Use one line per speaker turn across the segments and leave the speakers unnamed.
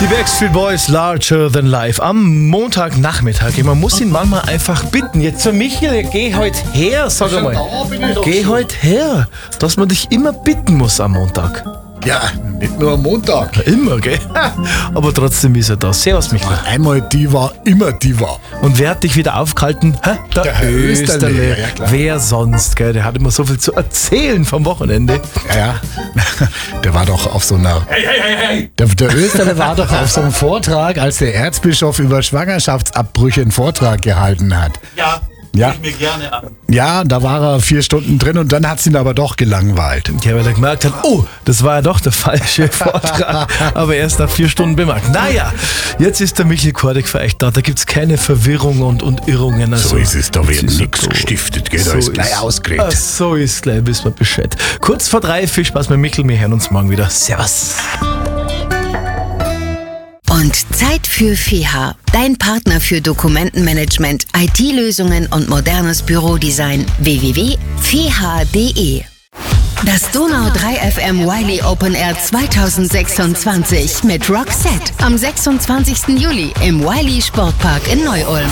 Die Backstreet Boys, Larger Than Life. Am Montagnachmittag. Man muss ihn manchmal einfach bitten. Jetzt so, Michael, geh heute her, sag einmal. Geh heute her, dass man dich immer bitten muss am Montag.
Ja, nicht nur am Montag.
Ja, immer, gell? Aber trotzdem ist er da. Servus, Michael.
Einmal Diva, immer Diva.
Und wer hat dich wieder aufgehalten? Der Österle.
Ja, klar.
Wer sonst, gell? Der hat immer so viel zu erzählen vom Wochenende.
Ja, der war doch auf so einer... Hey. Der Österle war doch auf so einem Vortrag, als der Erzbischof über Schwangerschaftsabbrüche einen Vortrag gehalten hat. Ja.
Ich mir gerne an.
Ja, da war er 4 Stunden drin und dann hat es ihn aber doch gelangweilt.
Ja, weil er gemerkt hat, oh, das war ja doch der falsche Vortrag. Aber erst nach 4 Stunden bemerkt. Naja, jetzt ist der Michael Kordig für euch da. Da gibt es keine Verwirrung und Irrungen. Also,
So ist es, da wird
ist
nichts
so.
gestiftet, geht
So
alles
ist-
gleich ausgeredet.
Ah, so ist gleich, wissen wir Bescheid. Kurz vor 3, viel Spaß mit Michael. Wir hören uns morgen wieder. Servus.
Und Zeit für FEHA, dein Partner für Dokumentenmanagement, IT-Lösungen und modernes Bürodesign. www.feha.de. Das Donau 3 FM Wiley Open Air 2026 mit Roxette am 26. Juli im Wiley Sportpark in Neu-Ulm.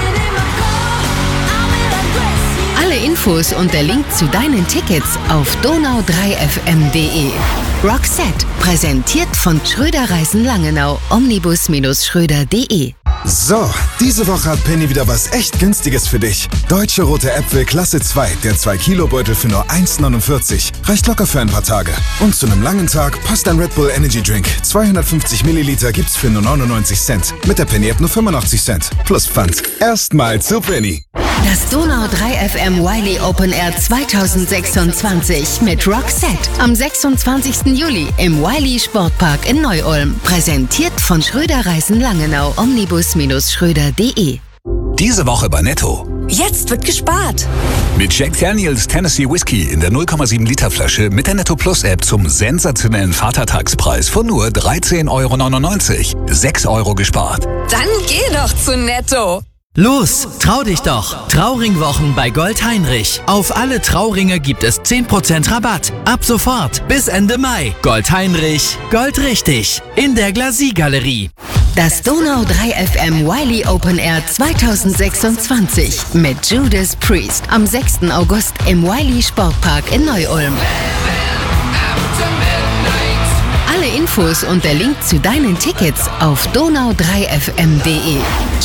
Alle Infos und der Link zu deinen Tickets auf donau3fm.de. Roxette, präsentiert von Schröder Reisen Langenau, omnibus-schröder.de.
So, diese Woche hat Penny wieder was echt Günstiges für dich. Deutsche Rote Äpfel Klasse 2, der 2-Kilo-Beutel für nur 1,49. Reicht locker für ein paar Tage. Und zu einem langen Tag passt ein Red Bull Energy Drink. 250 Milliliter gibt's für nur 99 Cent. Mit der Penny App nur 85 Cent. Plus Pfand. Erstmal zu Penny.
Das Donau 3 FM Wiley Open Air 2026 mit Roxette am 26. Juli im Wiley Sportpark in Neu-Ulm. Präsentiert von Schröder Reisen Langenau, omnibus-schröder.de.
Diese Woche bei Netto.
Jetzt wird gespart.
Mit Jack Daniels Tennessee Whiskey in der 0,7 Liter Flasche mit der Netto Plus App zum sensationellen Vatertagspreis von nur 13,99 €. 6 € gespart.
Dann geh doch zu Netto.
Los, trau dich doch! Trauringwochen bei Gold Heinrich. Auf alle Trauringe gibt es 10% Rabatt. Ab sofort bis Ende Mai. Gold Heinrich, Gold richtig. In der Glasie-Galerie.
Das Donau 3 FM Wiley Open Air 2026 mit Judas Priest am 6. August im Wiley Sportpark in Neu-Ulm. Alle Infos und der Link zu deinen Tickets auf donau3fm.de.